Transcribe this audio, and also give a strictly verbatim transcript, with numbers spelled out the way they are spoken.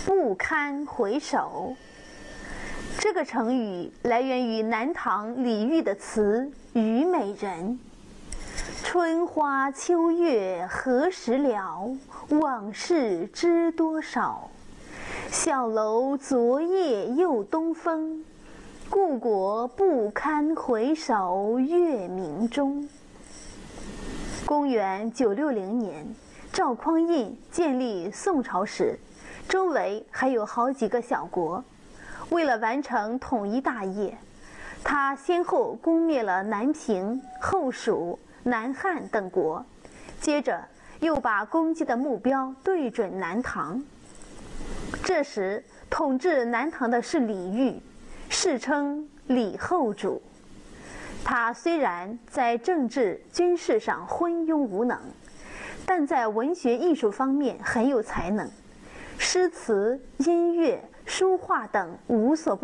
不堪回首。这个成语来源于南唐李煜的词《虞美人》：春花秋月何时了？往事知多少。小楼昨夜又东风，故国不堪回首月明中。公元九六零年，赵匡胤建立宋朝时，周围还有好几个小国。为了完成统一大业，他先后攻灭了南平、后蜀、南汉等国，接着又把攻击的目标对准南唐。这时统治南唐的是李煜，世称李后主。他虽然在政治军事上昏庸无能，但在文学艺术方面很有才能，诗词、音乐、书画等无所不